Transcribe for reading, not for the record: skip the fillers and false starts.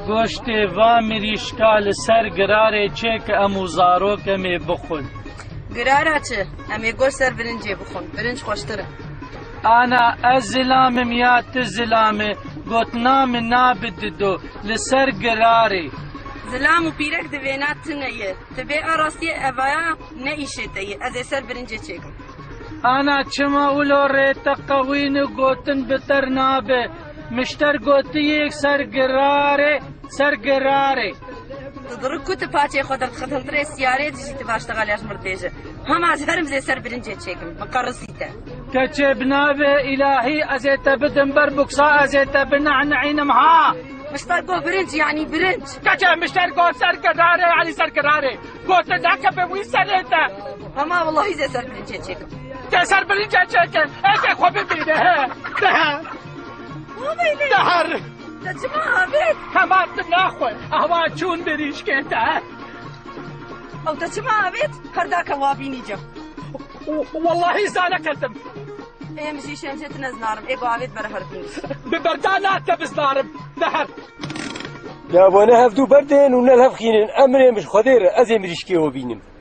گۆشتێ وا مریشکا لەسەر گرارێ چێ کە ئەموو زارۆکەمێ بخۆن. گرارە چ؟ ئەمێ گۆشت سەر برنجێ بخۆن، برنج خۆشترە. ئانا ئەس زلامم یا ت زلامێ گوتنا من نابددۆ لەسەر گرارێ. زلام و پیرەک دەوێنات تنەیە، تبێ ئاڕاستیە ئەڤایە نەئیشێتەیە، ئەزێ سەر برنجێ چێکم. ئانا چما ئولۆ ڕێتە قەوین و گوتن بتەر نابێ، مشتەر گوتیەک سەر گرارێ سەر گرارێ. تضرب كتب باتي خدر خدمتري سيارة تجي تباشتغل يا جمر بيجة هم عزهرم زي سر برنجة تشيكم مقرصيته كتشبنا إلهي أزيت بدن بربكسا أزيت بنعنعين معها مشترقو برنج يعني برنج كتشب مشترقو سر قراري يعني سر قراري قلت ذاك بوي سريته أما والله زي سر برنجة تشيكم سر برنجة تشيكم ايش اخو ببينه دهر تجمعها بيت همان ناخوي اهوان چون بريش كيتا او تجمعها بيت هرداك وابيني جا والله زالكتم ايه مشي شمشت نزنارم ايه قوابيت برهردين ببردانات تبزنارم دهر يا وانا هفدو بردين ونلهف خينين امري مش خدير ازي مريشكي وبينم